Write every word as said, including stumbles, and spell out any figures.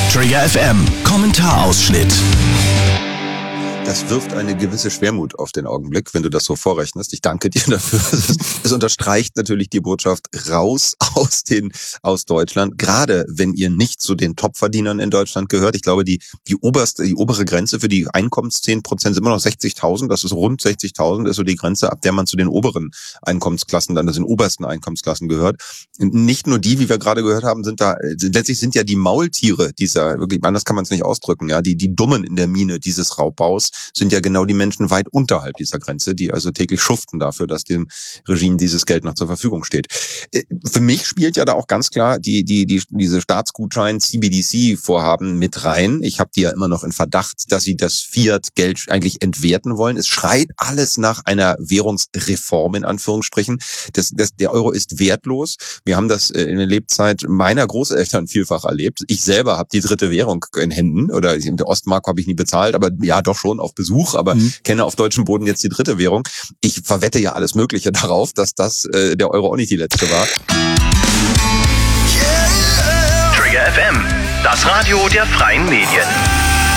Trigger F M, Kommentarausschnitt. Das wirft eine gewisse Schwermut auf den Augenblick, wenn du das so vorrechnest. Ich danke dir dafür. Es unterstreicht natürlich die Botschaft raus aus den aus Deutschland, gerade wenn ihr nicht zu den Topverdienern in Deutschland gehört. Ich glaube, die die oberste die obere Grenze für die Einkommens zehn Prozent sind immer noch sechzigtausend. Das ist rund sechzigtausend, ist so die Grenze, ab der man zu den oberen Einkommensklassen, dann also den obersten Einkommensklassen gehört. Und nicht nur die, wie wir gerade gehört haben, sind da letztlich sind ja die Maultiere dieser, wirklich anders kann man es nicht ausdrücken, ja, die die Dummen in der Mine dieses Raubbaus sind ja genau die Menschen weit unterhalb dieser Grenze, die also täglich schuften dafür, dass dem Regime dieses Geld noch zur Verfügung steht. Für mich spielt ja da auch ganz klar die die die diese Staatsgutschein C B D C-Vorhaben mit rein. Ich habe die ja immer noch in Verdacht, dass sie das Fiat-Geld eigentlich entwerten wollen. Es schreit alles nach einer Währungsreform in Anführungsstrichen. Das, das, der Euro ist wertlos. Wir haben das in der Lebzeit meiner Großeltern vielfach erlebt. Ich selber habe die dritte Währung in Händen, oder der Ostmark habe ich nie bezahlt, aber ja doch schon auf Besuch, aber mhm. kenne auf deutschem Boden jetzt die dritte Währung. Ich verwette ja alles Mögliche darauf, dass das äh, der Euro auch nicht die letzte war. Trigger F M, das Radio der freien Medien.